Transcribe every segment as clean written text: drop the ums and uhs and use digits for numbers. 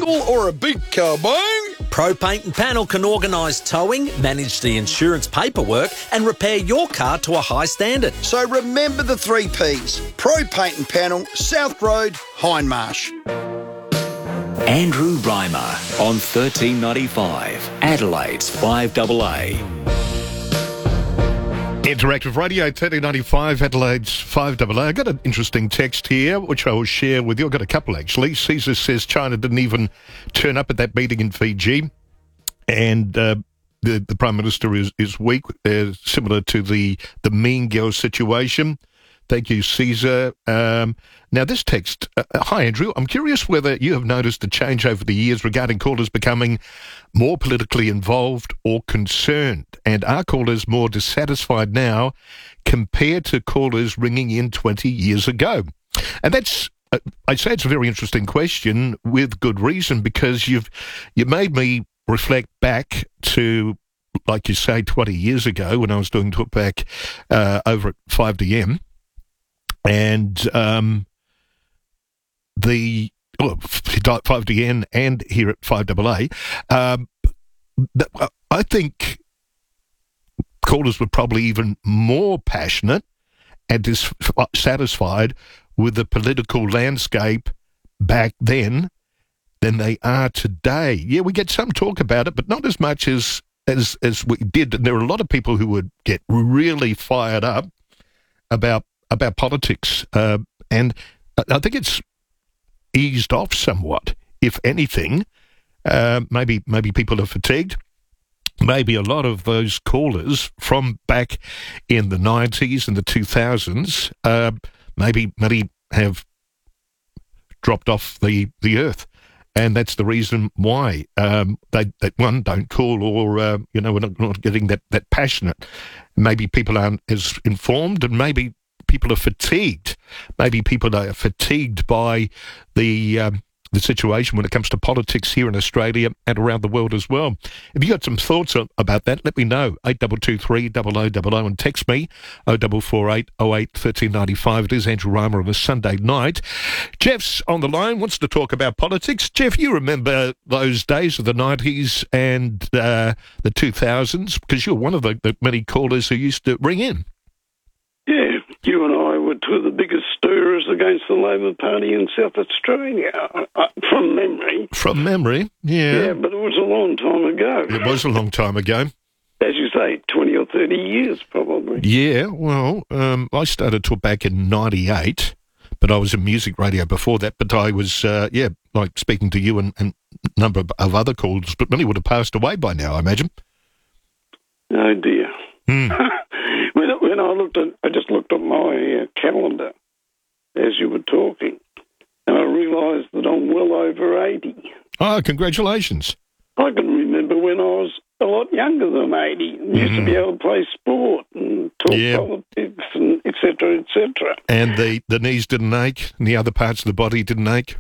single or a big car, bang? Pro Paint and Panel can organise towing, manage the insurance paperwork and repair your car to a high standard. So remember the 3 Ps. Pro Paint and Panel, South Road, Hindmarsh. Andrew Reimer on 1395, Adelaide's 5AA. Interactive Radio, 1395, Adelaide's 5AA. I got an interesting text here, which I will share with you. I've got a couple, actually. Caesar says China didn't even turn up at that meeting in Fiji, and the Prime Minister is weak, similar to the mean girl situation. Thank you, Caesar. Now, this text, hi, Andrew. I'm curious whether you have noticed a change over the years regarding callers becoming more politically involved or concerned. And are callers more dissatisfied now compared to callers ringing in 20 years ago? And that's, I'd say it's a very interesting question with good reason, because you made me reflect back to, like you say, 20 years ago when I was doing Talkback over at 5DM. And 5DN and here at 5AA, I think callers were probably even more passionate and dissatisfied with the political landscape back then than they are today. Yeah, we get some talk about it, but not as much as we did. And there are a lot of people who would get really fired up about politics, and I think it's eased off somewhat, if anything. Maybe people are fatigued. Maybe a lot of those callers from back in the 90s and the 2000s maybe have dropped off the earth. And that's the reason why they don't call, or we're not getting that passionate. Maybe people aren't as informed, and maybe people are fatigued. Maybe people are fatigued by the situation when it comes to politics here in Australia and around the world as well. If you got some thoughts about that, let me know. 8223 0000 and text me 0448 08 1395. It is Andrew Reimer on a Sunday night. Jeff's on the line, wants to talk about politics. Jeff, you remember those days of the 90s and the 2000s, because you're one of the many callers who used to ring in. Yeah, you and I were two of the biggest stirrers against the Labor Party in South Australia, from memory. From memory, yeah. Yeah, but it was a long time ago. It was a long time ago. As you say, 20 or 30 years, probably. Yeah, well, I started back in 98, but I was in music radio before that, but I was, like speaking to you and a number of other calls, but many would have passed away by now, I imagine. Oh, dear. When I just looked at my calendar as you were talking, and I realised that I'm well over 80. Oh, congratulations. I can remember when I was a lot younger than 80 and used to be able to play sport and talk politics and et cetera, et cetera. And the knees didn't ache and the other parts of the body didn't ache?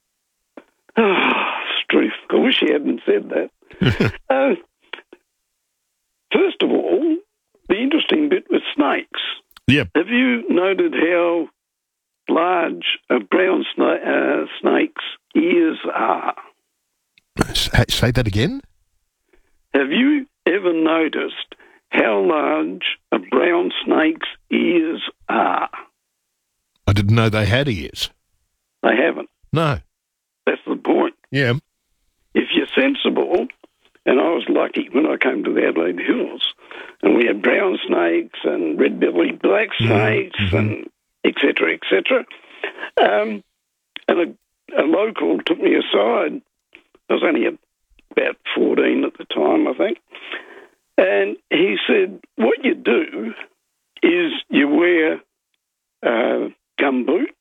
Struth. I wish he hadn't said that. First of all, the interesting bit with snakes. Yep. Have you noted how large a brown snake's ears are? Say that again? Have you ever noticed how large a brown snake's ears are? I didn't know they had ears. They haven't. No. That's the point. Yeah. If you're sensible, and I was lucky when I came to the Adelaide Hills, and we had brown snakes and red-bellied black snakes and et cetera, et cetera. And a local took me aside. I was only about 14 at the time, I think. And he said, what you do is you wear gum boots,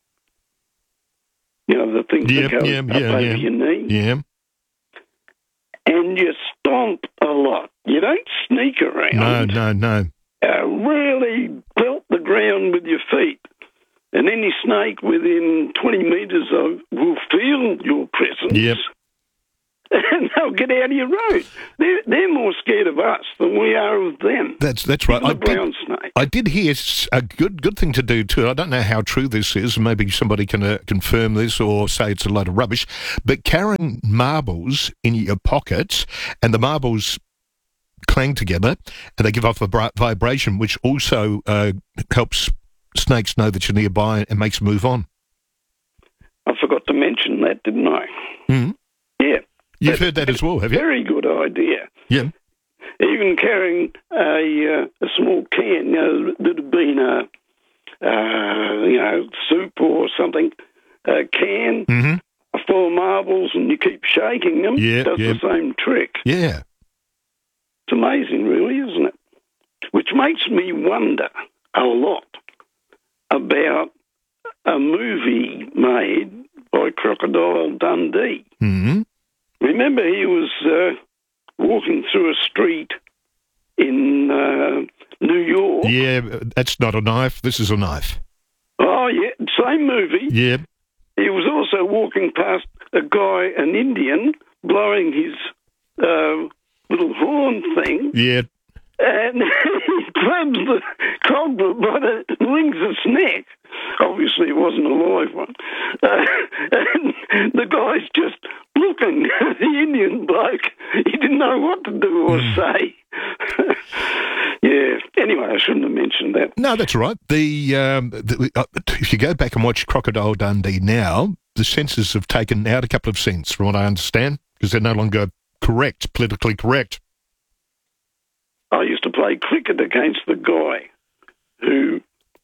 the things that go up over your knee. Yeah. And you stomp a lot. You don't sneak around. No. Really belt the ground with your feet. And any snake within 20 metres will feel your presence. Yep. and they'll get out of your road. They're more scared of us than we are of them. That's right. The brown snake. I did hear a good thing to do too. I don't know how true this is. Maybe somebody can confirm this or say it's a load of rubbish. But carrying marbles in your pockets, and the marbles clang together and they give off a vibration, which also helps snakes know that you're nearby and makes them move on. I forgot to mention that, didn't I? Mm-hmm. Yeah. You've heard that as well, have you? Very good idea. Yeah. Even carrying a small can, that had been soup or something, a can full of marbles, and you keep shaking them, does the same trick. Yeah. It's amazing, really, isn't it? Which makes me wonder a lot about a movie made by Crocodile Dundee. Mm-hmm. Remember, he was walking through a street in New York. Yeah, that's not a knife. This is a knife. Oh, yeah, same movie. Yeah. He was also walking past a guy, an Indian, blowing his little horn thing. Yeah. And he grabs the cobra by the wings of his neck. Obviously, it wasn't a live one. And the guy's just looking at the Indian bloke. He didn't know what to do or say. Yeah. Anyway, I shouldn't have mentioned that. No, that's all right. If you go back and watch Crocodile Dundee now, the censors have taken out a couple of cents, from what I understand, because they're no longer politically correct. I used to play cricket against the guy who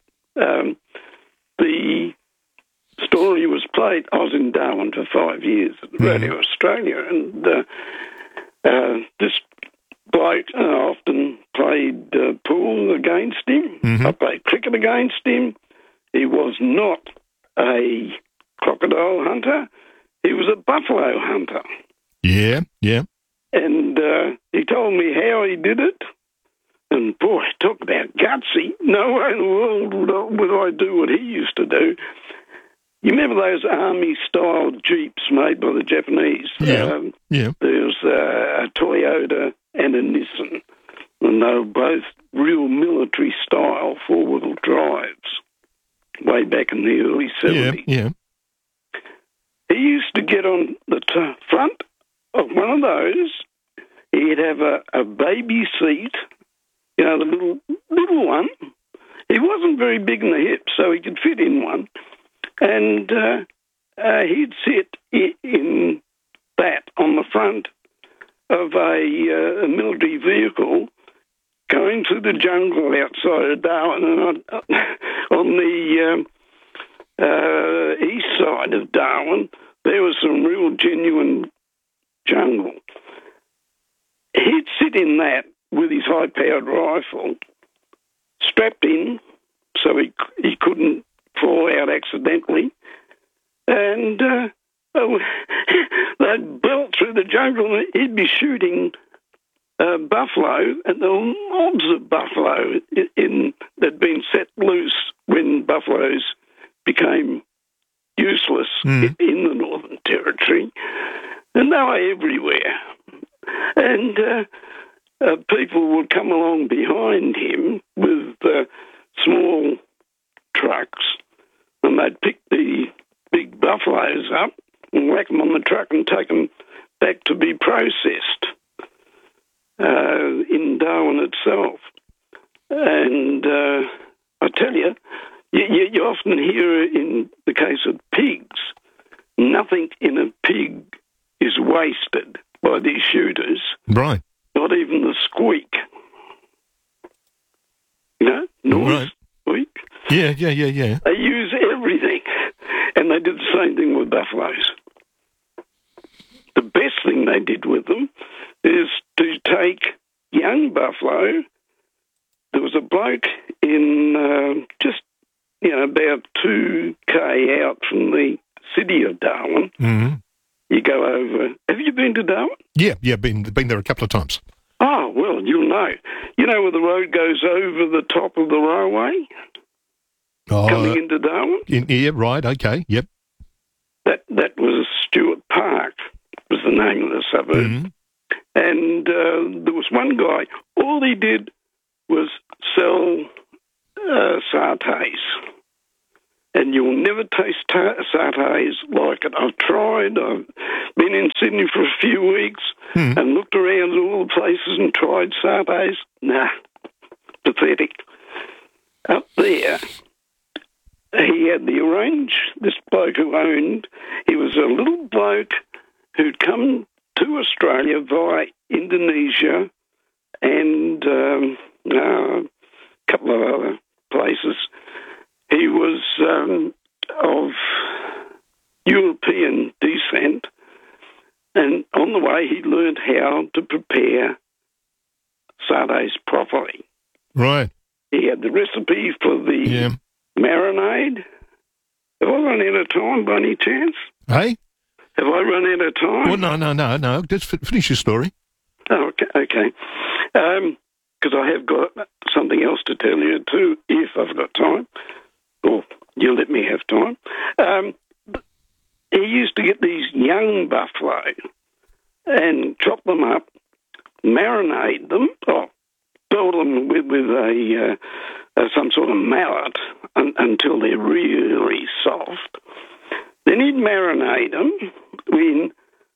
the story was played. I was in Darwin for 5 years at Radio Australia, and this bloke, I often played pool against him. I played cricket against him. He was not a crocodile hunter. He was a buffalo hunter. Yeah, yeah. And he told me how he did it. And boy, talk about gutsy. No way in the world would I do what he used to do. You remember those army-style Jeeps made by the Japanese? Yeah, yeah. There's a Toyota and a Nissan. And they were both real military-style four-wheel drives way back in the early 70s. Yeah, yeah. He used to get on the front of one of those. He'd have a baby seat, the little one. He wasn't very big in the hips, so he could fit in one. And he'd sit in that on the front of a military vehicle going through the jungle outside of Darwin. And on the east side of Darwin, there was some real genuine jungle. He'd sit in that with his high-powered rifle, strapped in so he couldn't fall out accidentally, and they'd belt through the jungle and he'd be shooting buffalo, and there were mobs of buffalo that'd been set loose when buffaloes became useless in the Northern Territory, and they were everywhere. And people would come along behind him with small trucks, and they'd pick the big buffaloes up and whack them on the truck and take them back to be processed in Darwin itself. And I tell you, you often hear in the case of pigs, nothing in a pig is wasted by these shooters. Right. Not even the squeak. Noise, right. squeak. Yeah. They use everything. And they did the same thing with buffaloes. The best thing they did with them is to take young buffalo. There was a bloke in just, about 2K out from the city of Darwin. Mm-hmm. You go over. Have you been to Darwin? Yeah, been there a couple of times. Oh, well, you'll know. You know where the road goes over the top of the railway? Coming into Darwin? Yeah, right, okay, yep. That was Stuart Park, was the name of the suburb. Mm-hmm. And there was one guy, all he did was sell sarters. And you'll never taste sarters like it. I've tried. I've been in Sydney for a few weeks and looked around all the places and tried sarters. Nah, pathetic. Up there, he had the orange. This bloke who owned, he was a little bloke who'd come to Australia via Indonesia and a couple of other places. He was of European descent, and on the way he learned how to prepare sarters properly. Right. He had the recipe for the marinade. Have I run out of time by any chance? Hey? Have I run out of time? Well, no. Just finish your story. Oh, okay. Because I have got something else to tell you too, if I've got time. Or you let me have time. He used to get these young buffalo and chop them up, marinate them, build them with some sort of mallet until they're really soft. Then he'd marinate them in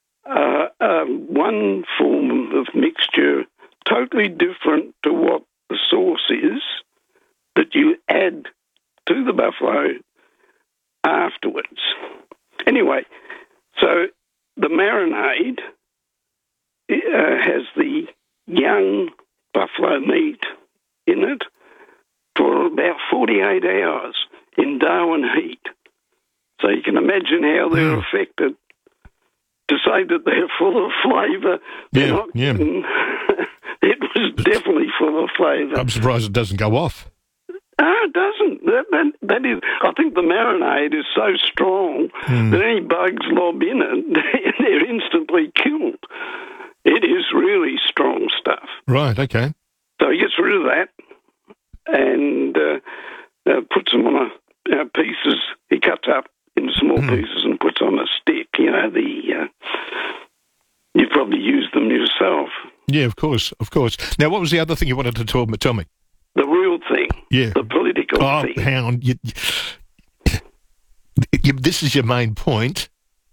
one form of mixture totally different to what the sauce is that you add to the buffalo afterwards. Anyway, so the marinade has the young buffalo meat in it for about 48 hours in Darwin heat. So you can imagine how they're affected. To say that they're full of flavour, they're not. Yeah. It was definitely full of flavour. I'm surprised it doesn't go off. It doesn't. That is. I think the marinade is so strong that any bugs lob in it, they're instantly killed. It is really strong stuff. Right. Okay. So he gets rid of that and puts them on pieces. He cuts up into small pieces and puts on a stick. You know, you probably use them yourself. Yeah, of course. Now, what was the other thing you wanted to tell me? The real thing. Yeah. The political thing. Oh, hang on. This is your main point.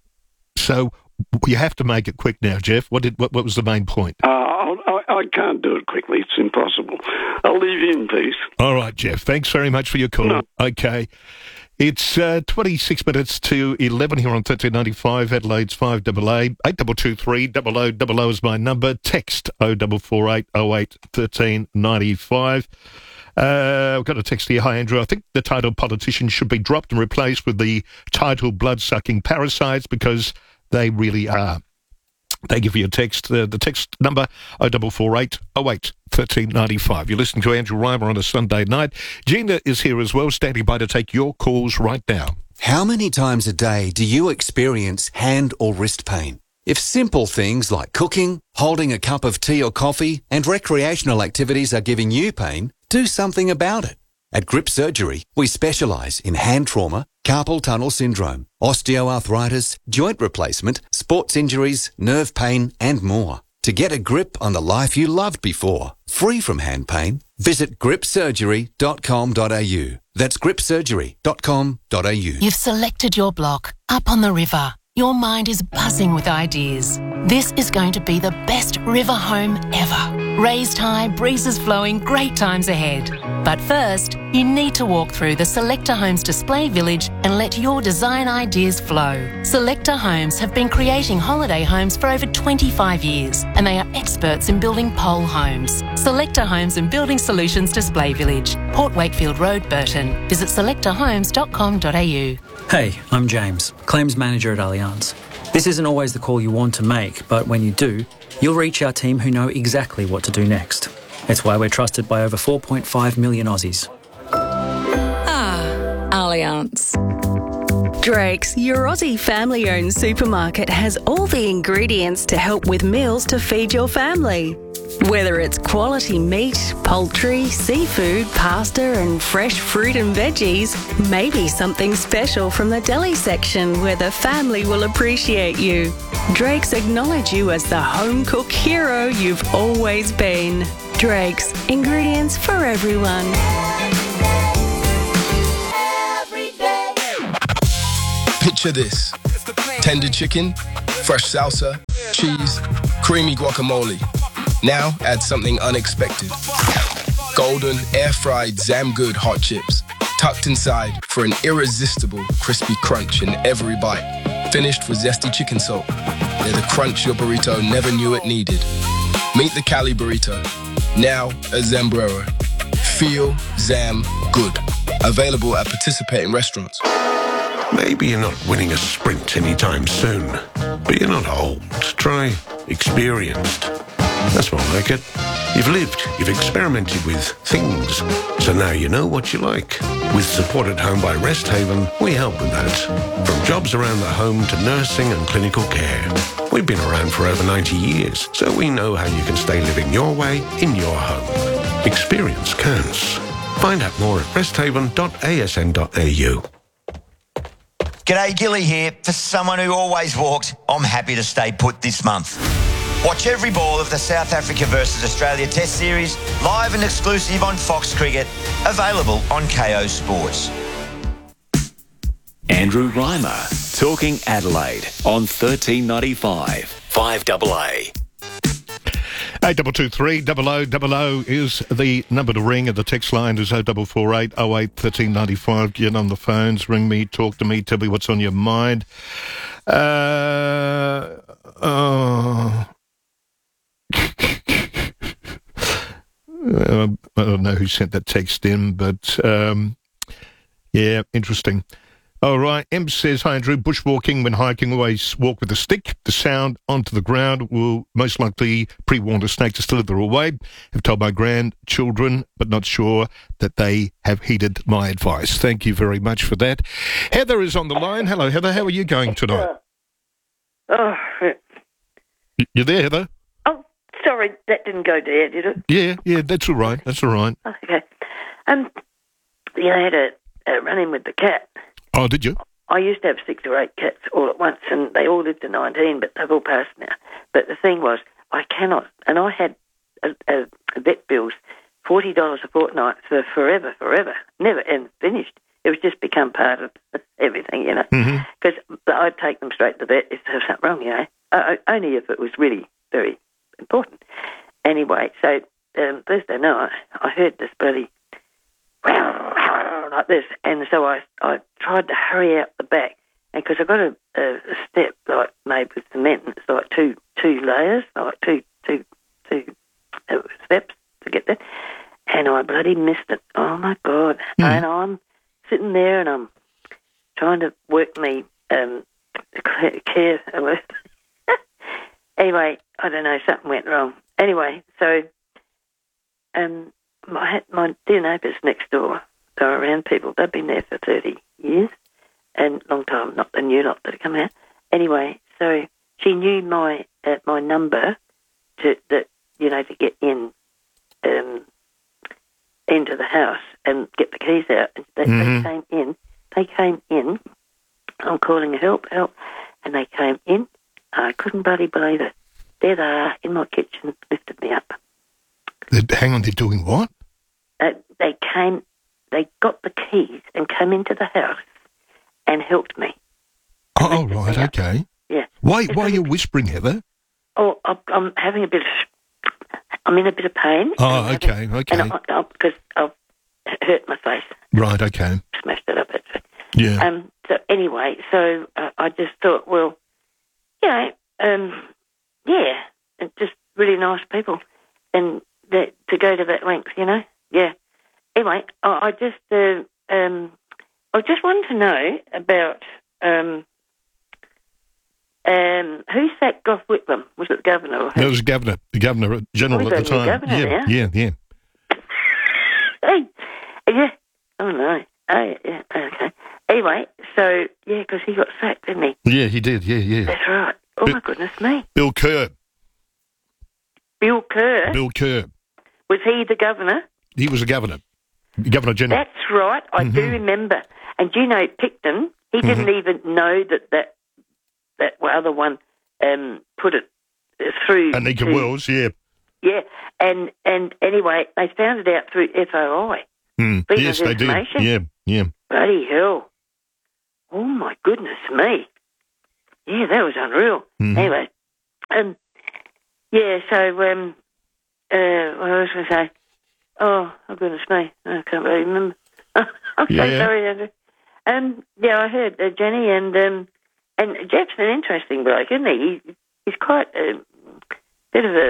So you have to make it quick now, Jeff. What was the main point? I can't do it quickly. It's impossible. I'll leave you in peace. All right, Jeff. Thanks very much for your call. No. Okay. It's 26 minutes to 11 here on 1395, Adelaide's 5AA. 8223 0000 is my number. Text 0448 08 1395. I've got a text here. Hi, Andrew. I think the title politician should be dropped and replaced with the title blood-sucking parasites because they really are. Thank you for your text. The text number 0448 08 1395. You're listening to Andrew Reimer on a Sunday night. Gina is here as well, standing by to take your calls right now. How many times a day do you experience hand or wrist pain? If simple things like cooking, holding a cup of tea or coffee, and recreational activities are giving you pain, do something about it. At Grip Surgery, we specialise in hand trauma, carpal tunnel syndrome, osteoarthritis, joint replacement, sports injuries, nerve pain, and more. To get a grip on the life you loved before, free from hand pain, visit gripsurgery.com.au. That's gripsurgery.com.au. You've selected your block up on the river. Your mind is buzzing with ideas. This is going to be the best river home ever. Raised high, breezes flowing, great times ahead. But first, you need to walk through the Selector Homes display village and let your design ideas flow. Selector Homes have been creating holiday homes for over 25 years, and they are experts in building pole homes. Selector Homes and Building Solutions Display Village, Port Wakefield Road, Burton. Visit selectorhomes.com.au. Hey, I'm James, Claims Manager at Allianz. This isn't always the call you want to make, but when you do, you'll reach our team who know exactly what to do next. It's why we're trusted by over 4.5 million Aussies. Ah, Allianz. Drake's, your Aussie family-owned supermarket, has all the ingredients to help with meals to feed your family. Whether it's quality meat, poultry, seafood, pasta and fresh fruit and veggies, maybe something special from the deli section where the family will appreciate you. Drake's acknowledge you as the home cook hero you've always been. Drake's, ingredients for everyone. Picture this: tender chicken, fresh salsa, cheese, creamy guacamole. Now add something unexpected. Golden, air-fried Zamgood hot chips, tucked inside for an irresistible crispy crunch in every bite. Finished with zesty chicken salt. They're the crunch your burrito never knew it needed. Meet the Cali Burrito, now at Zambrero. Feel Zam Good. Available at participating restaurants. Maybe you're not winning a sprint anytime soon, but you're not old. Try experienced. That's more like it. You've lived, you've experimented with things, so now you know what you like. With support at home by Rest Haven, we help with that. From jobs around the home to nursing and clinical care. We've been around for over 90 years, so we know how you can stay living your way in your home. Experience counts. Find out more at resthaven.asn.au. G'day, Gilly here. For someone who always walked, I'm happy to stay put this month. Watch every ball of the South Africa versus Australia Test Series, live and exclusive on Fox Cricket, available on KO Sports. Andrew Reimer, talking Adelaide on 1395 5AA. 8223 0000 is the number to ring, and the text line is 0448 08 1395. Get on the phones, ring me, talk to me, tell me what's on your mind. I don't know who sent that text in, but yeah, interesting. All right, M says, hi Andrew, bushwalking when hiking, always walk with a stick. The sound onto the ground will most likely pre-warn a snake to slither away. Have told my grandchildren, but not sure that they have heeded my advice. Thank you very much for that. Heather is on the line. Hello, Heather. How are you going tonight? You there, Heather? Oh, sorry, that didn't go there, did it? Yeah, that's all right. That's all right. Okay. I had a run-in with the cat. Oh, did you? I used to have 6 or 8 cats all at once, and they all lived to 19, but they've all passed now. But the thing was, I cannot, and I had a vet bills, $40 a fortnight for forever, never and finished. It was just become part of everything, you know. Because I'd take them straight to the vet if there was something wrong, you know. Only if it was really very important. Anyway, so Thursday night, I heard this bloody like this, and so I tried to hurry out the back, and because I got a step like made with cement, and it's like two layers, like two steps to get there, and I bloody missed it. Oh my God! And I'm sitting there, and I'm trying to work me care alert. Anyway, I don't know, something went wrong. Anyway, so my dear neighbours next door, they were around people. They've been there for 30 years, and long time, not the new lot that have come out. Anyway, so she knew my number to get in into the house and get the keys out. And they came in. I'm calling help, and they came in. I couldn't bloody believe it. There they are in my kitchen, lifted me up. Hang on, they're doing what? They got the keys and came into the house and helped me. Oh, right, okay. Yeah. Why are you whispering, Heather? Oh, I'm having I'm in a bit of pain. Oh, okay. Because I've hurt my face. Right, okay. Smashed it up, actually. Yeah. So anyway, I just thought, well, yeah, and just really nice people, and to go to that length, you know, yeah. Anyway, I just wanted to know about who sacked Gough Whitlam? Was it the governor? Or who? That was the Governor General at the time. Yeah. Hey, yeah. Oh no. Oh yeah. Okay. Anyway, so, yeah, because he got sacked, didn't he? Yeah, he did. Yeah. That's right. Oh, my goodness me. Bill Kerr. Bill Kerr? Bill Kerr. Was he the governor? He was a governor. Governor General. That's right. I do remember. And do you know, Picton, he didn't even know that other one put it through. Anika Wells, yeah. Yeah, and anyway, they found it out through FOI. Yes, they did. Yeah. Bloody hell. Oh, my goodness me. Yeah, that was unreal. Anyway, yeah, so, what was I going to say? Oh, goodness me. I can't really remember. I'm so sorry, Andrew. Yeah, I heard Jenny, and Jeff's an interesting bloke, isn't he? He's quite a bit of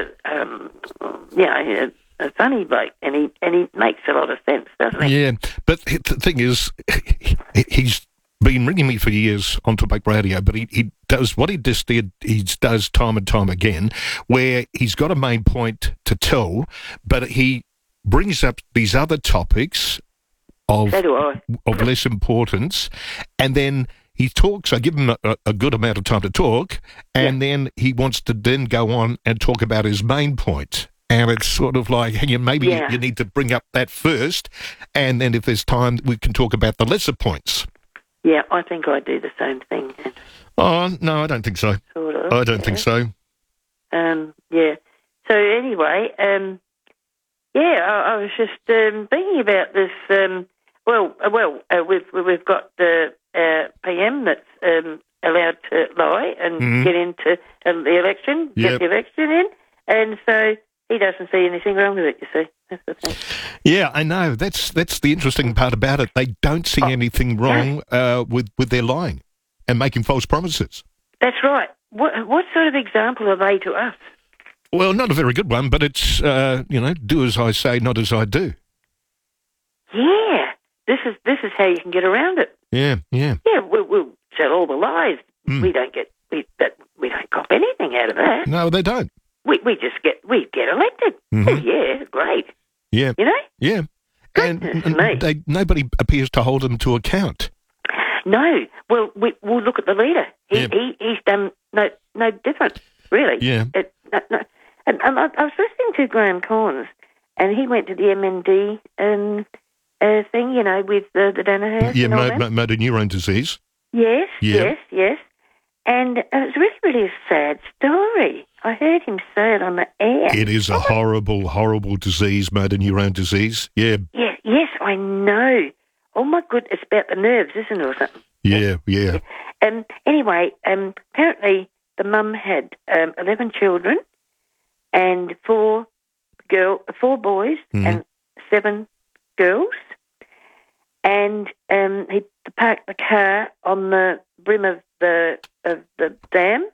a funny bloke, and he makes a lot of sense, doesn't he? Yeah, but the thing is, he's been ringing me for years on Talkback Radio, but he does what he just did. He does time and time again, where he's got a main point to tell, but he brings up these other topics of less importance, and then he talks. I give him a good amount of time to talk, and then he wants to then go on and talk about his main point. And it's sort of like, hey, maybe you need to bring up that first, and then if there's time, we can talk about the lesser points. Yeah, I think I do the same thing. Oh, no, I don't think so. Sort of. I don't think so. Yeah. So anyway, I was just thinking about this. We've got the PM that's allowed to lie and get into the election, get the election in, and so he doesn't see anything wrong with it, you see. That's the thing. Yeah, I know. That's the interesting part about it. They don't see anything wrong with their lying and making false promises. That's right. What sort of example are they to us? Well, not a very good one, but it's, do as I say, not as I do. Yeah. This is how you can get around it. Yeah. Yeah, we'll tell all the lies. We don't cop anything out of that. No, they don't. We get elected. Oh, yeah, great. Yeah. You know? Yeah. And nobody appears to hold them to account. No. Well, we'll look at the leader. He's done no different, really. Yeah. No. And I was listening to Graham Corns, and he went to the MND thing, with the Danaher. Yeah, motor neurone disease. Yes. And it's really, really a sad story. I heard him say it on the air. It is a horrible, horrible disease, motor neurone disease. Yeah. Yes, I know. Oh, my goodness, it's about the nerves, isn't it, or something? Yeah. Anyway, apparently the mum had 11 children and 4 boys and 7 girls. And he parked the car on the brim of the dam,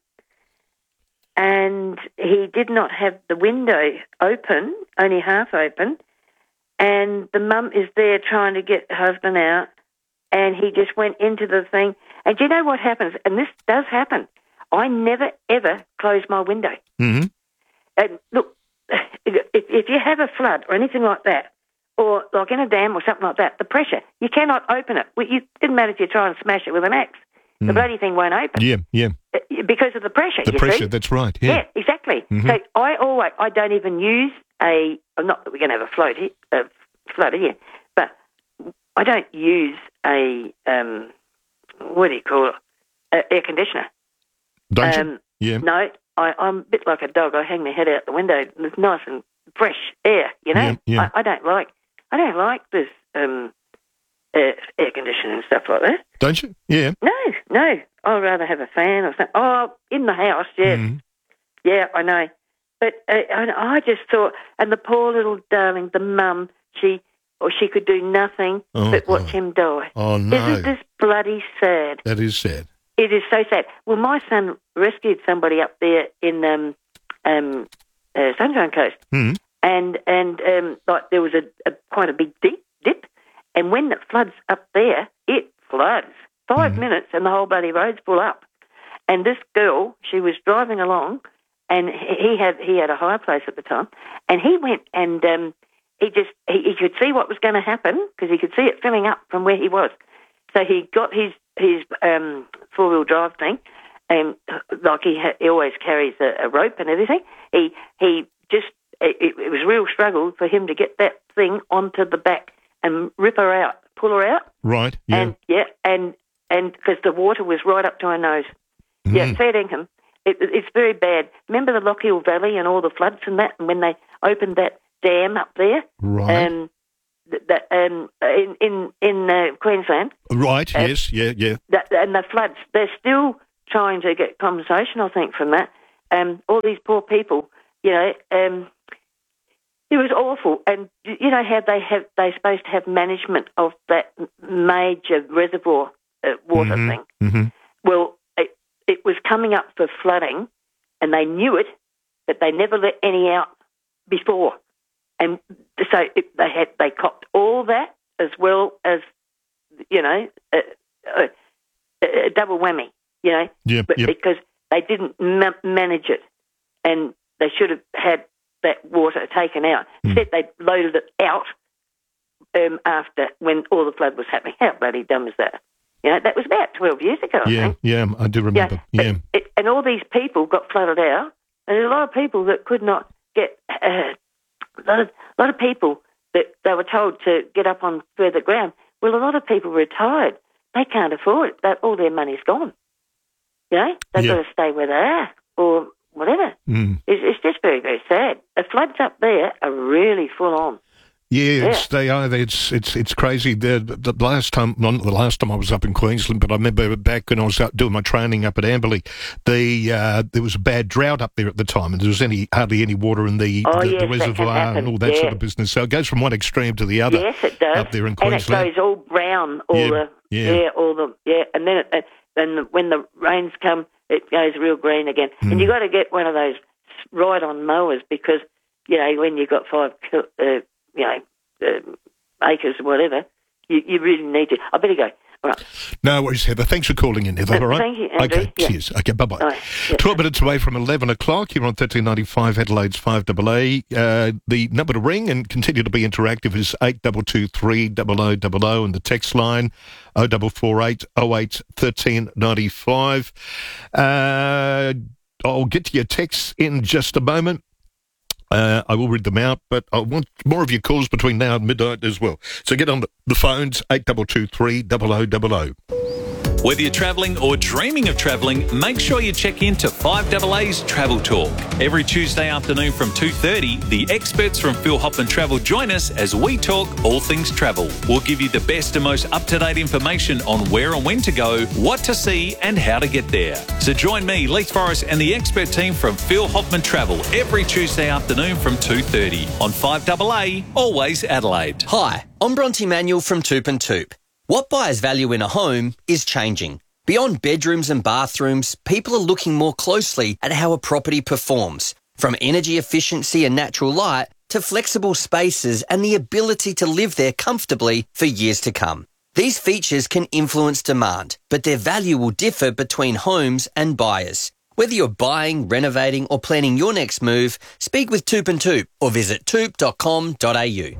and he did not have the window open, only half open, and the mum is there trying to get her husband out, and he just went into the thing. And do you know what happens? And this does happen. I never, ever close my window. Mm-hmm. And look, if you have a flood or anything like that, or like in a dam or something like that, the pressure, you cannot open it. It doesn't matter if you try and smash it with an axe. The bloody thing won't open. Yeah. Because of the pressure, The pressure, that's right, yeah. Yeah, exactly. Mm-hmm. So I don't even use not that we're going to have a flood here, but I don't use a, what do you call it, air conditioner. Don't you? Yeah. No, I'm a bit like a dog. I hang my head out the window. It's nice and fresh air, Yeah. I don't like this air conditioning and stuff like that. Don't you? Yeah. No. I'd rather have a fan or something. Oh, in the house, yes. Mm-hmm. Yeah, I know. But I just thought, and the poor little darling, the mum, she could do nothing but watch him die. Oh, no. Isn't this bloody sad? That is sad. It is so sad. Well, my son rescued somebody up there in Sunshine Coast, and like there was a quite a big dip, and when it floods up there, it floods 5 minutes, and the whole bloody road's full up. And this girl, she was driving along, and he had a higher place at the time, and he went and he could see what was going to happen because he could see it filling up from where he was. So he got his four-wheel drive thing, and like he always carries a rope and everything. It was a real struggle for him to get that thing onto the back and pull her out. Right. Yeah. And because the water was right up to her nose. Mm. Yeah, fair dinkum. It's very bad. Remember the Lockhill Valley and all the floods and that, and when they opened that dam up there, right? In Queensland, right? Yes, yeah. And the floods, they're still trying to get compensation, I think, from that. All these poor people, it was awful. And you know how they're supposed to have management of that major reservoir water thing. Mm-hmm. Well, it was coming up for flooding, and they knew it, but they never let any out before. And so they copped all that as well as, a double whammy, because they didn't manage it, and they should have had that water taken out. Instead, they loaded it out after when all the flood was happening. How bloody dumb is that? That was about 12 years ago, I think. Yeah, I do remember. Yeah. And all these people got flooded out, and there's a lot of people that could not get... a lot of people that they were told to get up on further ground. Well, a lot of people retired. They can't afford it. All their money's gone. They've got to stay where they are or whatever. It's just very, very sad. The floods up there are really full on. Yeah, they are. It's crazy. The last time, not the last time I was up in Queensland, but I remember back when I was out doing my training up at Amberley, there was a bad drought up there at the time, and there was hardly any water in the reservoir and all that sort of business. So it goes from one extreme to the other. Yes, it does. Up there in Queensland, and it goes all brown. And then when the rains come, it goes real green again. And you got to get one of those ride-on mowers because when you got 5 acres or whatever, you really need to. I better go. All right. No worries, Heather. Thanks for calling in, Heather. All right. Thank you, Andrew. Okay, cheers. Okay, bye-bye. 12 minutes away from 11 o'clock. You're on 1395 Adelaide's 5AA. The number to ring and continue to be interactive is 8223 0000 and the text line 0448 08 1395. I'll get to your texts in just a moment. I will read them out, but I want more of your calls between now and midnight as well. So get on the phones, 8223 0000. Whether you're travelling or dreaming of travelling, make sure you check in to 5AA's Travel Talk. Every Tuesday afternoon from 2:30, the experts from Phil Hoffman Travel join us as we talk all things travel. We'll give you the best and most up-to-date information on where and when to go, what to see and how to get there. So join me, Leith Forrest and the expert team from Phil Hoffman Travel every Tuesday afternoon from 2:30 on 5AA, always Adelaide. Hi, I'm Bronte Manuel from Toop and Toop. What buyers value in a home is changing. Beyond bedrooms and bathrooms, people are looking more closely at how a property performs, from energy efficiency and natural light to flexible spaces and the ability to live there comfortably for years to come. These features can influence demand, but their value will differ between homes and buyers. Whether you're buying, renovating or planning your next move, speak with Toop and Toop or visit toop.com.au.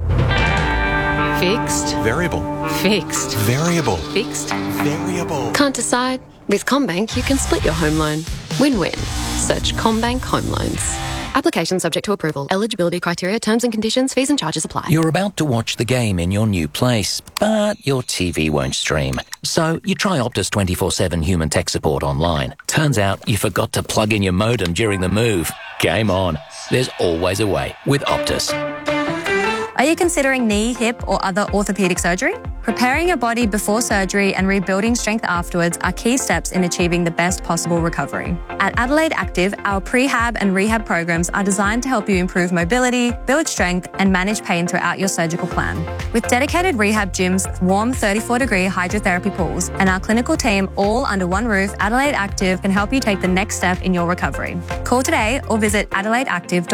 Fixed. Variable. Fixed. Variable. Fixed. Variable. Can't decide? With CommBank, you can split your home loan. Win-win. Search CommBank Home Loans. Application subject to approval. Eligibility criteria, terms and conditions, fees and charges apply. You're about to watch the game in your new place, but your TV won't stream. So you try Optus 24/7 human tech support online. Turns out you forgot to plug in your modem during the move. Game on. There's always a way with Optus. Are you considering knee, hip or other orthopaedic surgery? Preparing your body before surgery and rebuilding strength afterwards are key steps in achieving the best possible recovery. At Adelaide Active, our prehab and rehab programs are designed to help you improve mobility, build strength and manage pain throughout your surgical plan. With dedicated rehab gyms, warm 34-degree hydrotherapy pools and our clinical team all under one roof, Adelaide Active can help you take the next step in your recovery. Call today or visit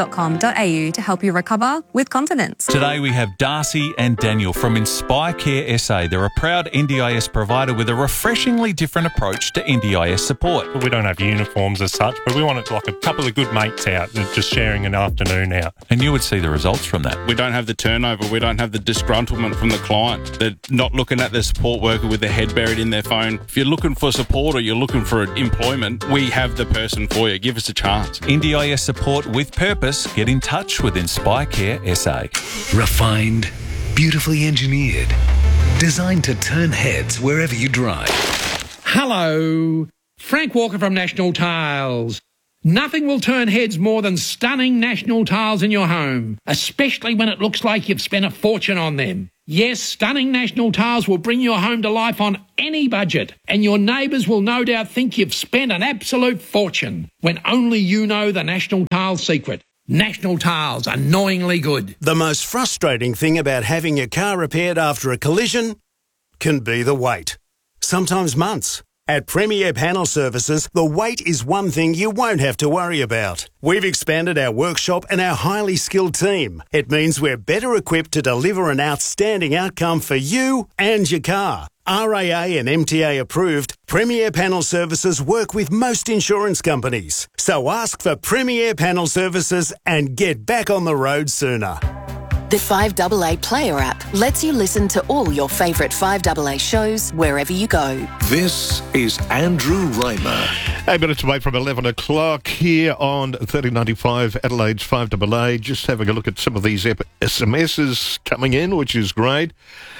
adelaideactive.com.au to help you recover with confidence. Today we have Darcy and Daniel from Inspire Care SA. They're a proud NDIS provider with a refreshingly different approach to NDIS support. We don't have uniforms as such, but we want it like a couple of good mates out and just sharing an afternoon out. And you would see the results from that. We don't have the turnover. We don't have the disgruntlement from the client. They're not looking at their support worker with their head buried in their phone. If you're looking for support or you're looking for employment, we have the person for you. Give us a chance. NDIS support with purpose. Get in touch with Inspire Care SA. Refined, beautifully engineered, designed to turn heads wherever you drive. Hello, Frank Walker from National Tiles. Nothing will turn heads more than stunning National Tiles in your home, especially when it looks like you've spent a fortune on them. Yes, stunning National Tiles will bring your home to life on any budget, and your neighbours will no doubt think you've spent an absolute fortune, when only you know the National Tiles secret. National Tiles, annoyingly good. The most frustrating thing about having your car repaired after a collision can be the wait. Sometimes months. At Premier Panel Services, the wait is one thing you won't have to worry about. We've expanded our workshop and our highly skilled team. It means we're better equipped to deliver an outstanding outcome for you and your car. RAA and MTA approved, Premier Panel Services work with most insurance companies. So ask for Premier Panel Services and get back on the road sooner. The 5AA Player app lets you listen to all your favourite 5AA shows wherever you go. This is Andrew Reimer. 8 minutes away from 11 o'clock here on 1395 Adelaide's 5AA. Just having a look at some of these SMSs coming in, which is great.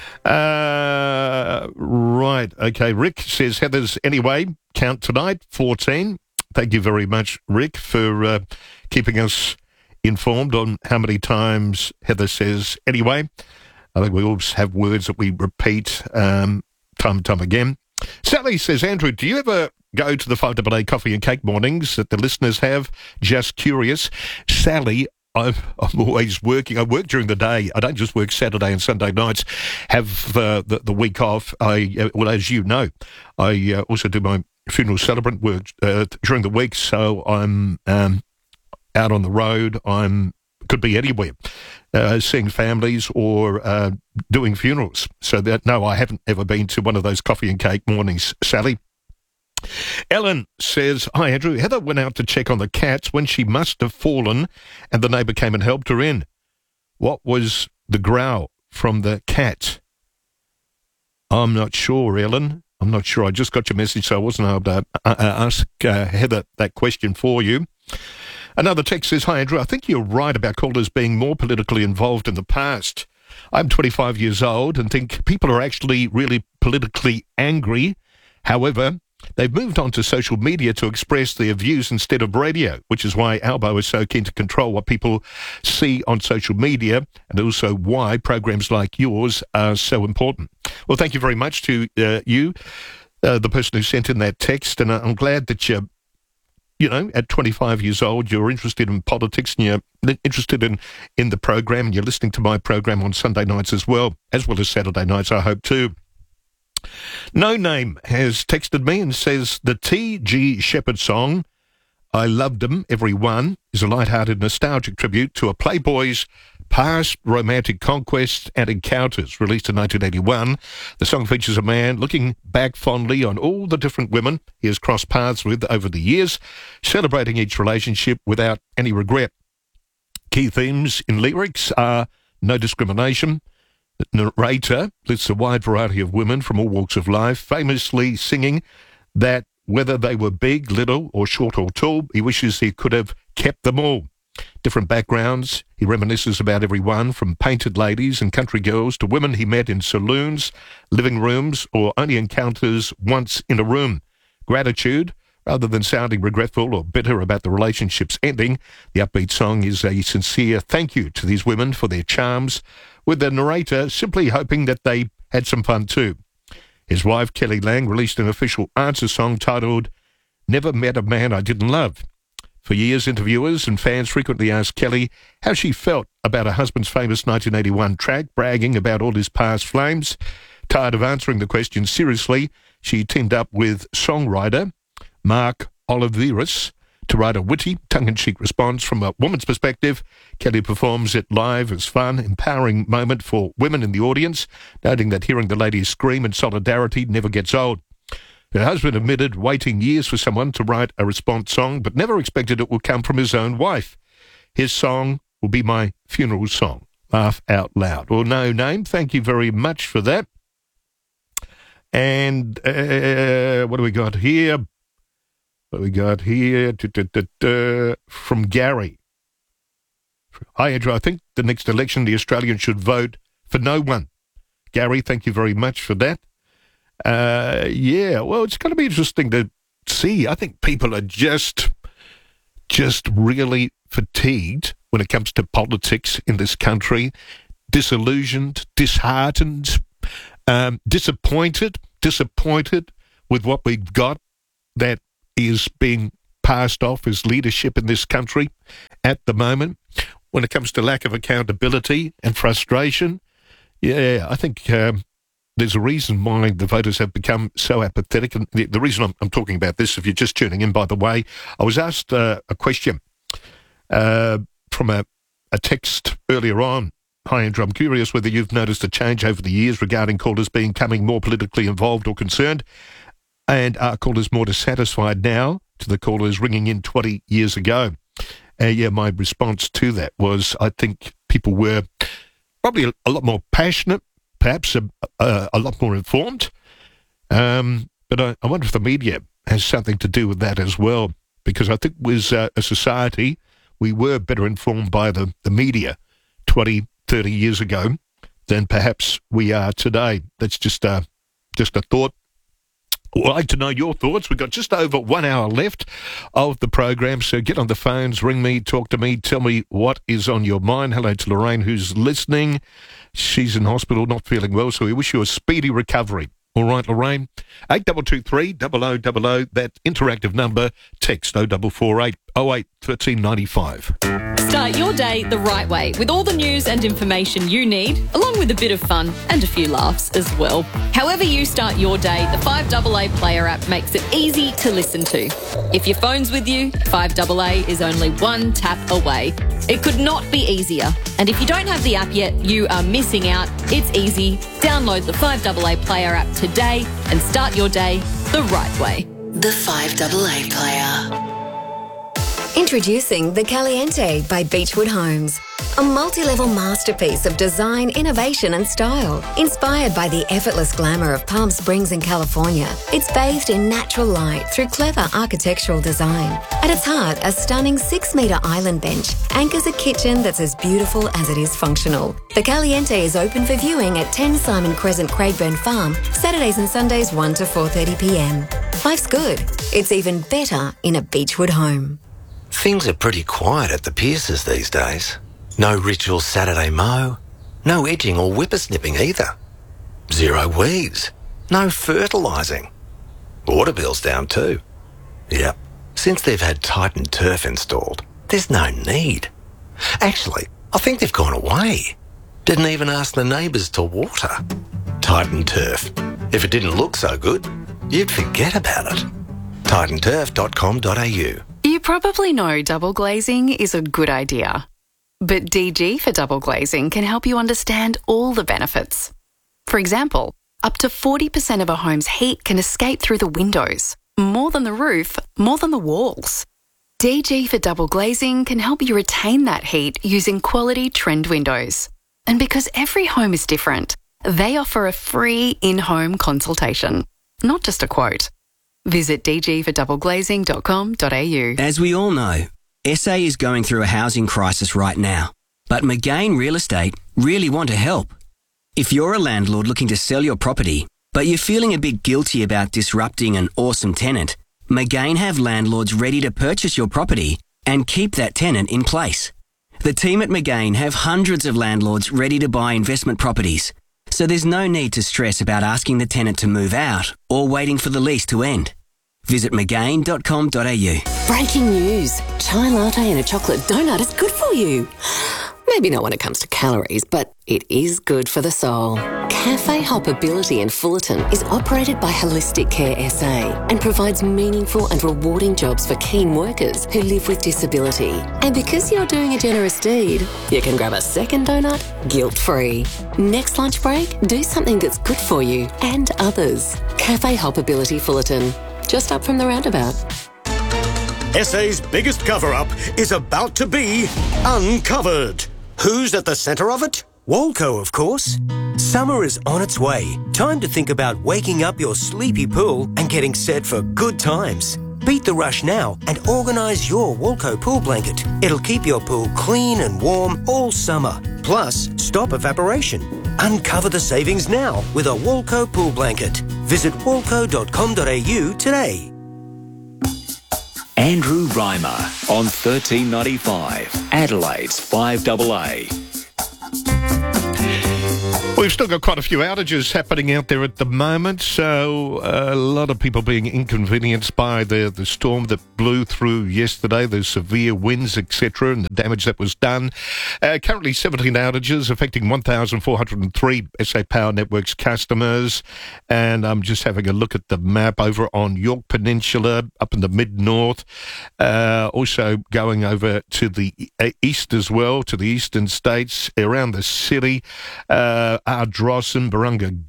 Right, okay. Rick says, Heather's anyway, count tonight, 14. Thank you very much, Rick, for keeping us informed on how many times Heather says anyway. I think we always have words that we repeat time and time again. Sally says, Andrew, do you ever go to the 5AA coffee and cake mornings that the listeners have? Just curious. Sally, I'm always working. I work during the day. I don't just work Saturday and Sunday nights. Have the week off. Well, as you know, I also do my funeral celebrant work during the week, so I'm out on the road. Could be anywhere, seeing families or doing funerals. So that, no, I haven't ever been to one of those coffee and cake mornings, Sally. Ellen says, hi, Andrew. Heather went out to check on the cats when she must have fallen and the neighbour came and helped her in. What was the growl from the cat? I'm not sure, Ellen. I'm not sure. I just got your message, so I wasn't able to ask Heather that question for you. Another text says, hi, Andrew. I think you're right about callers being more politically involved in the past. I'm 25 years old and think people are actually really politically angry. However, they've moved on to social media to express their views instead of radio, which is why Albo is so keen to control what people see on social media and also why programs like yours are so important. Well, thank you very much to you, the person who sent in that text, and I'm glad that you know, at 25 years old, you're interested in politics and you're interested in the program and you're listening to my program on Sunday nights as well as Saturday nights, I hope too. No Name has texted me and says, the T.G. Shepherd song, I Loved 'Em, Every One, is a light-hearted nostalgic tribute to a Playboy's past romantic conquests and encounters. Released in 1981, the song features a man looking back fondly on all the different women he has crossed paths with over the years, celebrating each relationship without any regret. Key themes in lyrics are no discrimination. The narrator lists a wide variety of women from all walks of life, famously singing that whether they were big, little, or short or tall, he wishes he could have kept them all. Different backgrounds, he reminisces about everyone from painted ladies and country girls to women he met in saloons, living rooms, or only encounters once in a room. Gratitude, rather than sounding regretful or bitter about the relationship's ending, the upbeat song is a sincere thank you to these women for their charms, with the narrator simply hoping that they had some fun too. His wife, Kelly Lang, released an official answer song titled Never Met a Man I Didn't Love. For years, interviewers and fans frequently asked Kelly how she felt about her husband's famous 1981 track, bragging about all his past flames. Tired of answering the question seriously, she teamed up with songwriter Mark Oliveris to write a witty, tongue-in-cheek response from a woman's perspective. Kelly performs it live as fun, empowering moment for women in the audience, noting that hearing the ladies scream in solidarity never gets old. Her husband admitted waiting years for someone to write a response song, but never expected it would come from his own wife. His song will be my funeral song. Laugh out loud. Or no name, thank you very much for that. And what do we got here? What we got here? From Gary. Hi, Andrew. I think the next election, the Australians should vote for no one. Gary, thank you very much for that. Yeah, well, it's going to be interesting to see. I think people are just really fatigued when it comes to politics in this country, disillusioned, disheartened, disappointed with what we've got that is being passed off as leadership in this country at the moment. When it comes to lack of accountability and frustration, yeah, I think there's a reason why the voters have become so apathetic. And the reason I'm talking about this, if you're just tuning in, by the way, I was asked a question from a text earlier on. Hi, Andrew, I'm curious whether you've noticed a change over the years regarding callers becoming more politically involved or concerned, and are callers more dissatisfied now to the callers ringing in 20 years ago? Yeah, my response to that was I think people were probably a lot more passionate, perhaps a lot more informed, but I wonder if the media has something to do with that as well, because I think as a society we were better informed by the media 20, 30 years ago than perhaps we are today. That's just a thought. I'd like to know your thoughts. We've got just over 1 hour left of the program, so get on the phones, ring me, talk to me, tell me what is on your mind. Hello to Lorraine, who's listening. She's in hospital, not feeling well, so we wish you a speedy recovery. All right, Lorraine? 8223 0000, that interactive number, text 0448 08 1395. Start your day the right way with all the news and information you need, along with a bit of fun and a few laughs as well. However you start your day, the 5AA Player app makes it easy to listen to. If your phone's with you, 5AA is only one tap away. It could not be easier. And if you don't have the app yet, you are missing out. It's easy. Download the 5AA Player app today and start your day the right way. The 5AA Player. Introducing the Caliente by Beechwood Homes. A multi-level masterpiece of design, innovation and style. Inspired by the effortless glamour of Palm Springs in California, it's bathed in natural light through clever architectural design. At its heart, a stunning 6-metre island bench anchors a kitchen that's as beautiful as it is functional. The Caliente is open for viewing at 10 Simon Crescent, Craigburn Farm, Saturdays and Sundays 1 to 4:30pm. Life's good. It's even better in a Beechwood home. Things are pretty quiet at the Pierces these days. No ritual Saturday mow, no edging or whippersnipping either. Zero weeds, no fertilising. Water bill's down too. Yep, since they've had Titan Turf installed, there's no need. Actually, I think they've gone away. Didn't even ask the neighbours to water. Titan Turf. If it didn't look so good, you'd forget about it. titanturf.com.au. You probably know double glazing is a good idea. But DG for double glazing can help you understand all the benefits. For example, up to 40% of a home's heat can escape through the windows. More than the roof, more than the walls. DG for double glazing can help you retain that heat using quality trend windows. And because every home is different, they offer a free in-home consultation, not just a quote. Visit dgfordoubleglazing.com.au. As we all know, SA is going through a housing crisis right now, but McGain Real Estate really want to help. If you're a landlord looking to sell your property, but you're feeling a bit guilty about disrupting an awesome tenant, McGain have landlords ready to purchase your property and keep that tenant in place. The team at McGain have hundreds of landlords ready to buy investment properties, so there's no need to stress about asking the tenant to move out or waiting for the lease to end. Visit McGain.com.au. Breaking news. Chai latte and a chocolate donut is good for you. Maybe not when it comes to calories, but it is good for the soul. Cafe Hoppability in Fullerton is operated by Holistic Care SA and provides meaningful and rewarding jobs for keen workers who live with disability. And because you're doing a generous deed, you can grab a second donut guilt-free. Next lunch break, do something that's good for you and others. Cafe Hoppability Fullerton, just up from the roundabout. SA's biggest cover-up is about to be uncovered. Who's at the centre of it? Walco, of course. Summer is on its way. Time to think about waking up your sleepy pool and getting set for good times. Beat the rush now and organise your Walco pool blanket. It'll keep your pool clean and warm all summer. Plus, stop evaporation. Uncover the savings now with a Walco pool blanket. Visit walco.com.au today. Andrew Reimer on 1395, Adelaide's 5AA. We've still got quite a few outages happening out there at the moment, so a lot of people being inconvenienced by the storm that blew through yesterday, the severe winds, etc., and the damage that was done. Currently 17 outages affecting 1,403 SA Power Networks customers, and I'm just having a look at the map over on York Peninsula, up in the mid-north, also going over to the east as well, to the eastern states, around the city, Ardrossan, Barunga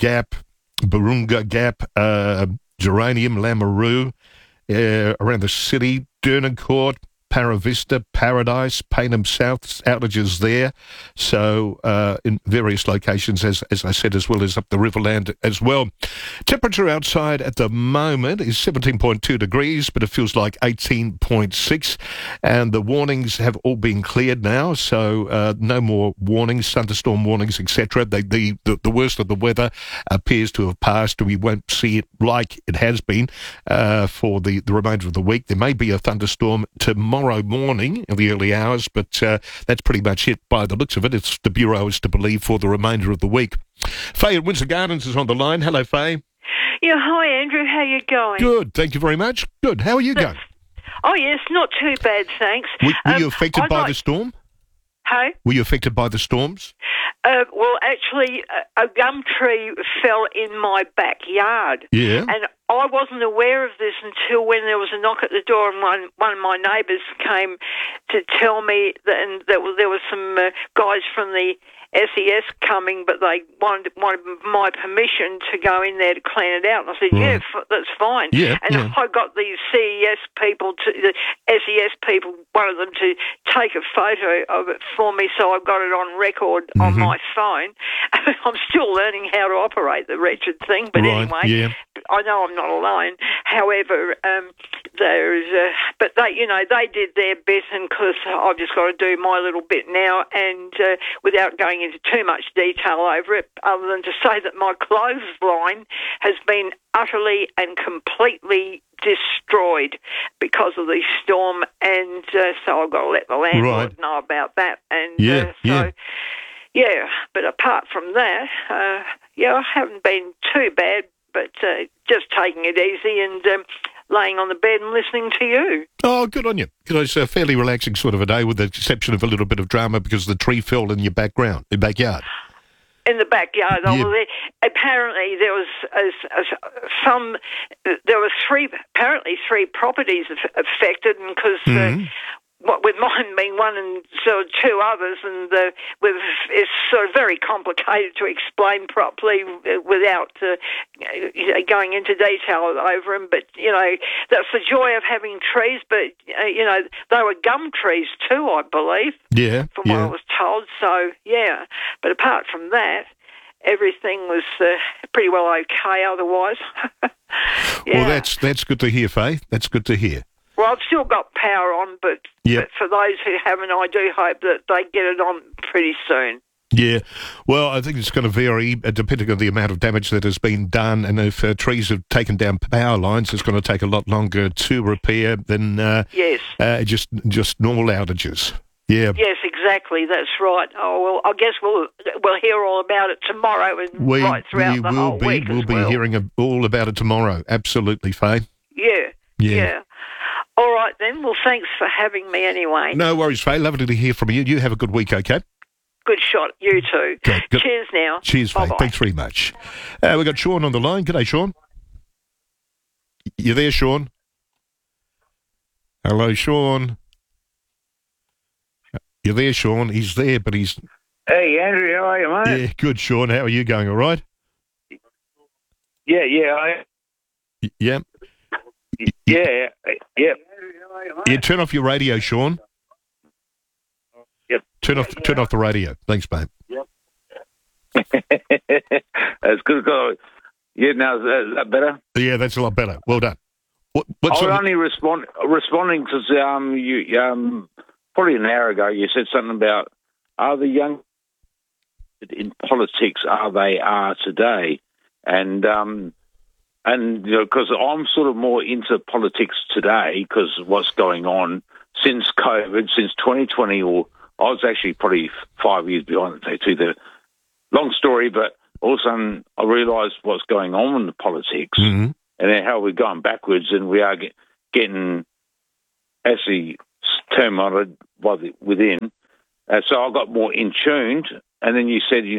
Gap, Geranium, Lameroo, around the city, Dernancourt, Paravista, Paradise, Paynham South, outages there. So in various locations, as I said, as well as up the Riverland as well. Temperature outside at the moment is 17.2 degrees, but it feels like 18.6. And the warnings have all been cleared now, so no more warnings, thunderstorm warnings, etc. The worst of the weather appears to have passed, and we won't see it like it has been for the remainder of the week. There may be a thunderstorm tomorrow morning in the early hours, but that's pretty much it by the looks of it. It's the Bureau is to believe for the remainder of the week. Faye at Windsor Gardens is on the line. Hello, Faye. Yeah, hi, Andrew. How you going? Good, thank you very much. Good. How are you going? Oh, yes, not too bad, thanks. Were you affected by the storm? Hey? Were you affected by the storms? Well, actually, a gum tree fell in my backyard. Yeah. And I wasn't aware of this until when there was a knock at the door, and one of my neighbours came to tell me that, and there was some guys from the SES coming, but they wanted my permission to go in there to clean it out. And I said, yeah, that's fine. Yeah, and I got these the SES people, one of them, to take a photo of it for me, so I've got it on record on my phone. I'm still learning how to operate the wretched thing, but anyway, I know I'm not alone. However, but they did their bit, and because I've just got to do my little bit now, and without going into too much detail over it, other than to say that my clothesline has been utterly and completely destroyed because of the storm, and so I've got to let the landlord know about that. And but apart from that, I haven't been too bad, but just taking it easy and laying on the bed and listening to you. Oh, good on you. It's a fairly relaxing sort of a day, with the exception of a little bit of drama because the tree fell in your backyard. In the backyard. Yeah. Well, apparently there was three properties affected, and because with mine being one and so two others, and it's sort of very complicated to explain properly without going into detail over them. But that's the joy of having trees. But they were gum trees too, I believe. Yeah, from what I was told. So yeah, but apart from that, everything was pretty well okay. Otherwise, Well, that's good to hear, Faye. That's good to hear. Well, I've still got power on, but for those who haven't, I do hope that they get it on pretty soon. Yeah, well, I think it's going to vary depending on the amount of damage that has been done, and if trees have taken down power lines, it's going to take a lot longer to repair than just normal outages. Yeah. Yes, exactly. That's right. Oh well, I guess we'll hear all about it tomorrow and right throughout the whole week. We'll be hearing all about it tomorrow. Absolutely, Faye. Yeah. All right then. Well, thanks for having me anyway. No worries, Faye. Lovely to hear from you. You have a good week, okay? Good shot. You too. Good. Cheers now. Cheers, Faith. Bye-bye. Thanks very much. We've got Sean on the line. G'day, Sean. You there, Sean? Hello, Sean. You there, Sean? He's there, but he's... Hey, Andrew, how are you, mate? Yeah, good, Sean. How are you going? All right? Yeah. Yeah. Yeah. Yeah, turn off your radio, Sean. Yep. Turn off the radio. Thanks, mate. That's good. Yeah, now is that better? Yeah, that's a lot better. Well done. I was only responding because you probably an hour ago you said something about are the young in politics they are today, and because I'm sort of more into politics today because what's going on since COVID, since 2020, or I was actually probably 5 years behind the long story, but all of a sudden I realised what's going on in the politics and then how we're going backwards, and we are getting actually terminated within. So I got more in tuned, and then you said,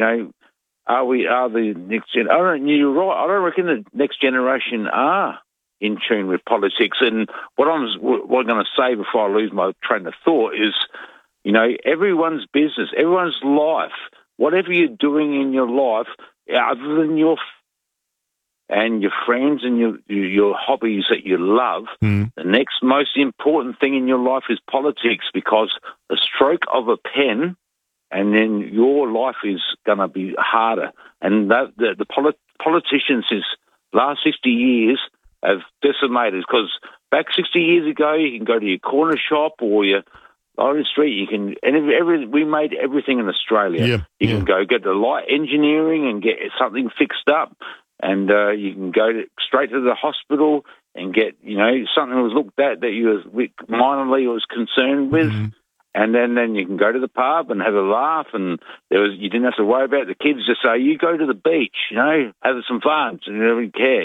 are the next gen? You're right. I don't reckon the next generation are in tune with politics. And what I'm going to say before I lose my train of thought is, everyone's business, everyone's life, whatever you're doing in your life, other than your friends and your hobbies that you love, the next most important thing in your life is politics, because the stroke of a pen, and then your life is going to be harder. And the politicians since last 60 years have decimated, because back 60 years ago, you can go to your corner shop or your on the street, we made everything in Australia. You can go get the light engineering and get something fixed up, and you can go straight to the hospital and get, something was looked at that you was minorly was concerned with. And then you can go to the pub and have a laugh, and you didn't have to worry about the kids. Just say, you go to the beach, have some fun, and you don't really care,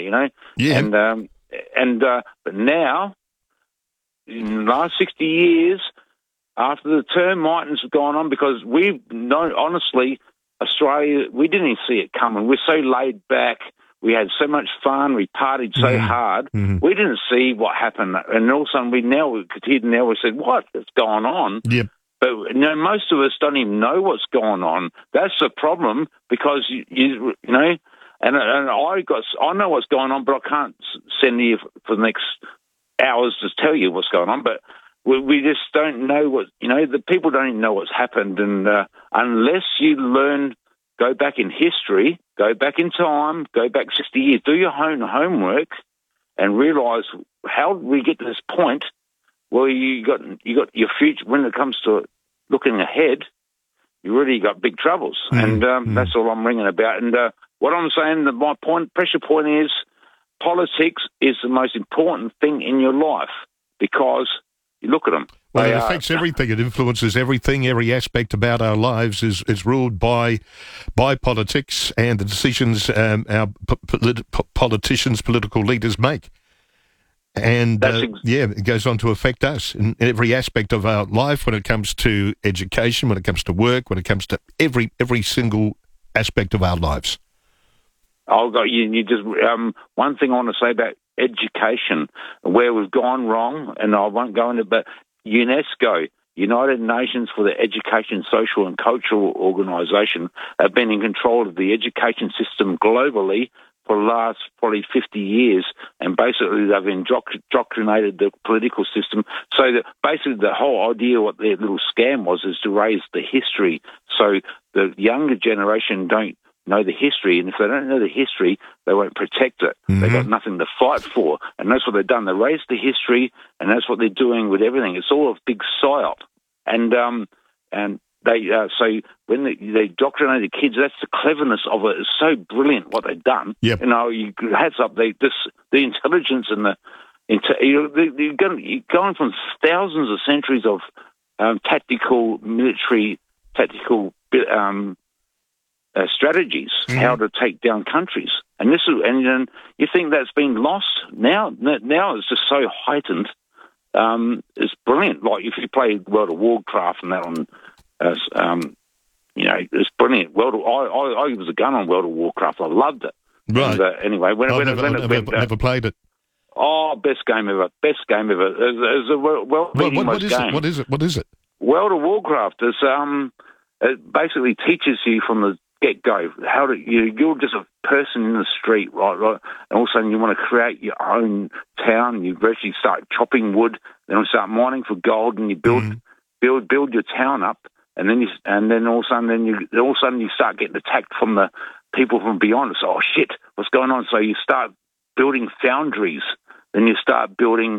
Yeah. But now, in the last 60 years, after the termites have gone on, because we've known, honestly, Australia, we didn't even see it coming. We're so laid back. We had so much fun. We partied so hard. We didn't see what happened. And all of a sudden, we said, what is going on? Yep. But most of us don't even know what's going on. That's the problem, because, and I know what's going on, but I can't send you for the next hours to tell you what's going on. But we just don't know what, the people don't even know what's happened. And unless you learn, go back in history, go back in time, go back 60 years, do your own homework and realise how did we get to this point where you got your future, when it comes to looking ahead, you really got big troubles. And that's all I'm ringing about. And what I'm saying, my pressure point is politics is the most important thing in your life, because you look at them. Well, it affects everything. It influences everything. Every aspect about our lives is ruled by politics and the decisions our politicians, political leaders make. And, it goes on to affect us in every aspect of our life, when it comes to education, when it comes to work, when it comes to every single aspect of our lives. One thing I want to say about education, where we've gone wrong, and I won't go into it, but UNESCO, United Nations for the Education, Social and Cultural Organisation, have been in control of the education system globally for the last probably 50 years, and basically they've indoctrinated the political system. So that basically the whole idea, what their little scam was, is to raise the history. So the younger generation don't know the history, and if they don't know the history, they won't protect it. They've got nothing to fight for, and that's what they've done. They raised the history, and that's what they're doing with everything. It's all a big psyop, and they so when they indoctrinate the kids, that's the cleverness of it. It's so brilliant what they've done. Yep. Hats up. The intelligence and you're going from thousands of centuries of military tactical strategies, how to take down countries, and you think that's been lost now. Now it's just so heightened. It's brilliant. Like if you play World of Warcraft and that on You know, it's brilliant. I was a gun on World of Warcraft. I loved it. Right. And, anyway, I've never played it. Oh, best game ever. Best game ever. It's a well-beating most game. What is it? World of Warcraft is it basically teaches you from the get-go how to you're just a person in the street, right, and all of a sudden you want to create your own town. You actually start chopping wood, then you start mining for gold, and you build your town up, and then all of a sudden you start getting attacked from the people from beyond. So, oh shit, what's going on? So you start building foundries, then you start building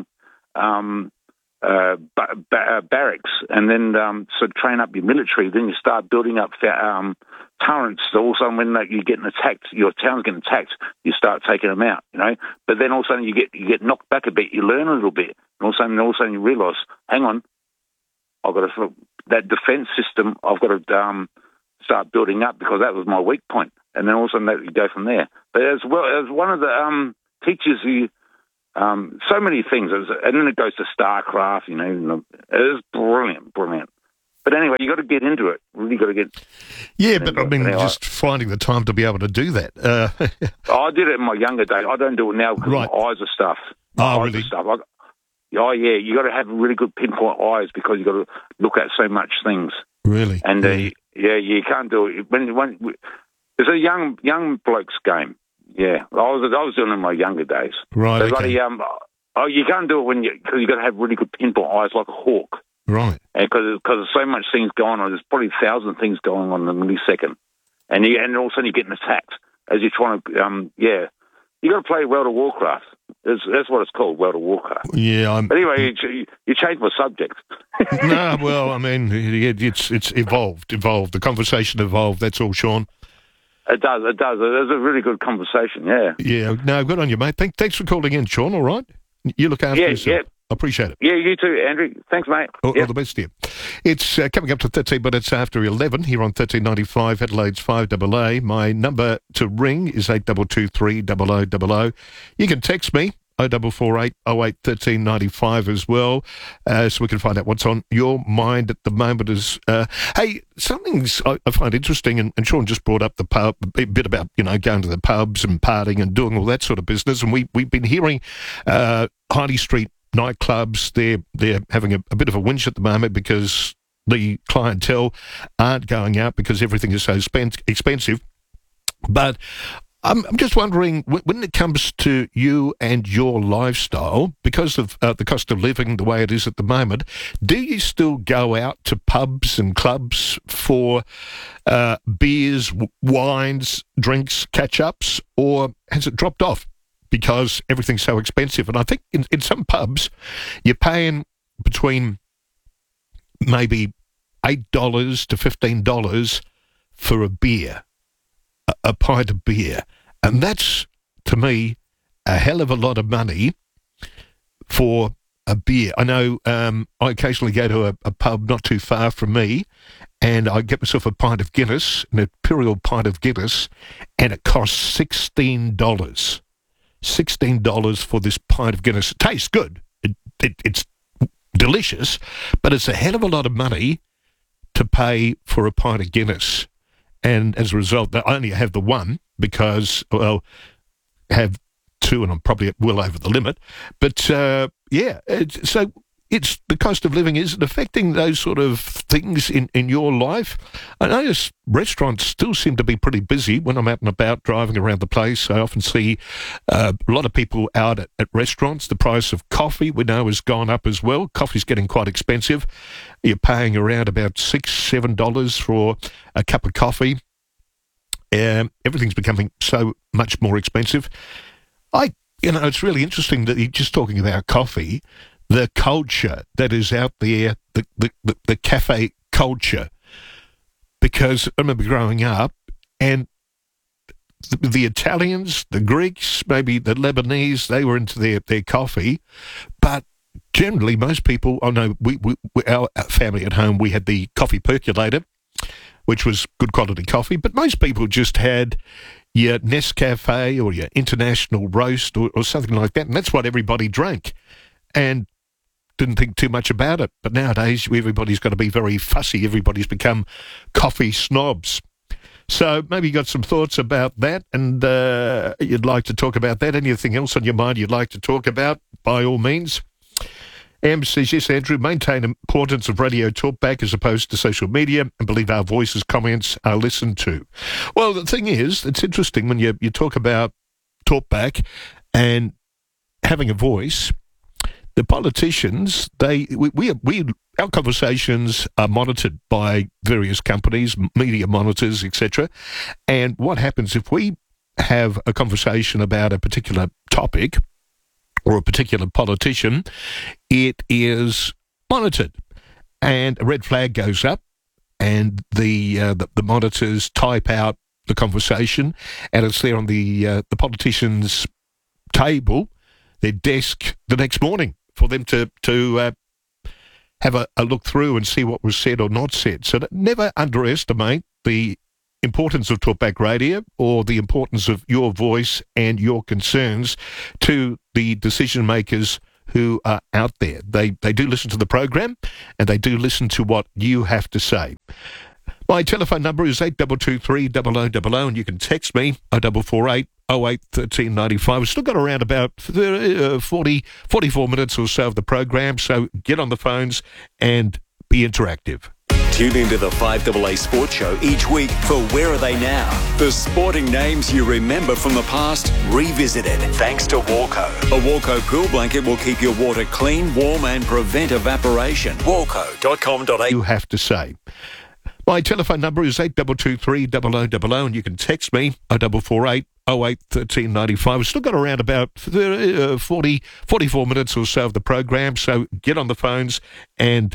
barracks, and then train up your military. Then you start building up turrets. So all of a sudden, when you're getting attacked, your town's getting attacked, you start taking them out. You know, but then all of a sudden you get knocked back a bit. You learn a little bit, and all of a sudden you realise, hang on, I've got that defence system. I've got to start building up because that was my weak point, and then all of a sudden you go from there. But as well as one of the teaches you. So many things, and then it goes to StarCraft, you know. It is brilliant. But anyway, you got to get into it. Really got to get. Yeah, but I mean, just finding the time to be able to do that. I did it in my younger days. I don't do it now because my eyes are stuffed. Really? Oh, yeah. You got to have really good pinpoint eyes because you got to look at so much things. Really? And you can't do it when it's a young bloke's game. Yeah, I was doing it in my younger days. Right. So okay. You can't do it because you got to have really good pinpoint eyes like a hawk. Right. Because there's so much things going on. There's probably 1,000 things going on in a millisecond, and all of a sudden you're getting attacked as you're trying to. You got to play World of Warcraft. That's what it's called, World of Warcraft. Yeah. But anyway, you changed my subject. No, well, I mean, it's evolved. The conversation evolved. That's all, Sean. It does. It was a really good conversation, yeah. Yeah, no, good on you, mate. Thanks for calling in, Sean, all right? You look after yourself. Yeah. I appreciate it. Yeah, you too, Andrew. Thanks, mate. All the best to you. It's coming up to 13 minutes after 11 here on 1395 Adelaide's 5AA. My number to ring is 8223 0000. You can text me 0448 08 1395 as well, so we can find out what's on your mind at the moment. Hey, something I find interesting, and Sean just brought up the pub, a bit about, going to the pubs and partying and doing all that sort of business, and we've been hearing High Street nightclubs, they're having a bit of a whinge at the moment because the clientele aren't going out because everything is so expensive. But I'm just wondering, when it comes to you and your lifestyle, because of the cost of living the way it is at the moment, do you still go out to pubs and clubs for beers, wines, drinks, catch-ups, or has it dropped off because everything's so expensive? And I think in some pubs, you're paying between maybe $8 to $15 for a beer. A pint of beer, and that's, to me, a hell of a lot of money for a beer. I know I occasionally go to a pub not too far from me, and I get myself a pint of Guinness, an Imperial pint of Guinness, and it costs $16. $16 for this pint of Guinness. It tastes good. It's delicious, but it's a hell of a lot of money to pay for a pint of Guinness. And as a result, I only have the one because, well, I have two and I'm probably well over the limit. But, so it's the cost of living. Is it affecting those sort of things in your life? I notice restaurants still seem to be pretty busy when I'm out and about driving around the place. I often see a lot of people out at restaurants. The price of coffee, we know, has gone up as well. Coffee's getting quite expensive. You're paying around about $6, $7 for a cup of coffee. Everything's becoming so much more expensive. It's really interesting that you're just talking about coffee. The culture that is out there, the cafe culture, because I remember growing up and the Italians, the Greeks, maybe the Lebanese, they were into their coffee, but generally most people, our family at home, we had the coffee percolator, which was good quality coffee, but most people just had your Nescafe or your International Roast or something like that, and that's what everybody drank. And didn't think too much about it. But nowadays, everybody's got to be very fussy. Everybody's become coffee snobs. So maybe you got some thoughts about that, and you'd like to talk about that. Anything else on your mind you'd like to talk about, by all means. Am says, yes, Andrew, maintain importance of radio talkback as opposed to social media and believe our voices, comments are listened to. Well, the thing is, it's interesting when you talk about talkback and having a voice. The politicians, our conversations are monitored by various companies, media monitors, etc. And what happens if we have a conversation about a particular topic or a particular politician, it is monitored, and a red flag goes up, and the monitors type out the conversation, and it's there on the politician's table, their desk, the next morning, for them to have a look through and see what was said or not said. So never underestimate the importance of talkback radio or the importance of your voice and your concerns to the decision makers who are out there. They do listen to the program, and they do listen to what you have to say. My telephone number is 8223 0000, and you can text me 0448 08 1395. We've still got around about 44 minutes or so of the program, so get on the phones and be interactive. Tune into the 5AA Sports Show each week for Where Are They Now? The sporting names you remember from the past revisited. Thanks to Walco. A Walco pool blanket will keep your water clean, warm and prevent evaporation. Walco.com.au. You have to say. My telephone number is 8223 0000, and you can text me 0448 08 1395. We've still got around about 44 minutes or so of the program, so get on the phones and